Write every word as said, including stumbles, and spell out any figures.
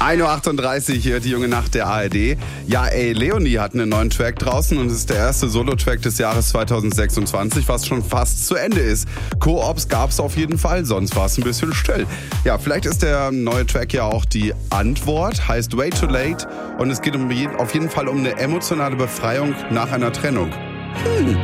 ein Uhr achtunddreißig hier, die junge Nacht der A R D. Ja, ey, Leonie hat einen neuen Track draußen und es ist der erste Solo-Track des Jahres zweitausendsechsundzwanzig, was schon fast zu Ende ist. Koops gab's auf jeden Fall, sonst war es ein bisschen still. Ja, vielleicht ist der neue Track ja auch die Antwort, heißt Way Too Late und es geht um je, auf jeden Fall um eine emotionale Befreiung nach einer Trennung. Hm.